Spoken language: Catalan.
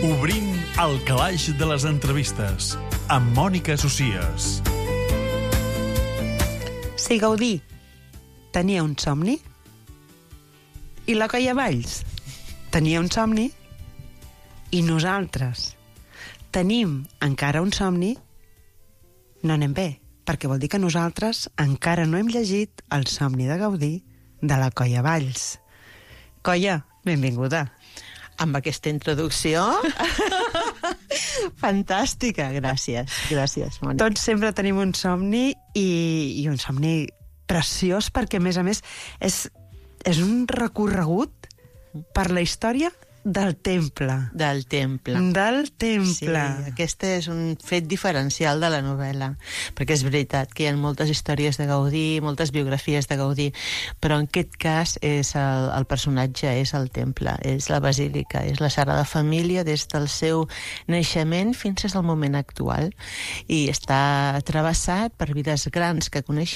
Obrint el calaix de les entrevistes amb Mònica Socias. Si Gaudí tenia un somni i la Colla Valls tenia un somni i nosaltres tenim encara un somni, no anem bé, perquè vol dir que nosaltres encara no hem llegit El somni de Gaudí de la Colla Valls. Colla, benvinguda. Amb aquesta introducció fantàstica, gràcies, Mònica. Tots sempre tenim un somni i un somni preciós perquè, a més, és un recorregut per la història del temple. Del temple. Sí, aquest és un fet diferencial de la novel·la, perquè és veritat que hi ha moltes històries de Gaudí, moltes biografies de Gaudí, però en aquest cas és el personatge és el temple, és la basílica, és la Sagrada Família des del seu naixement fins al moment actual, i està travessat per vides grans que coneixem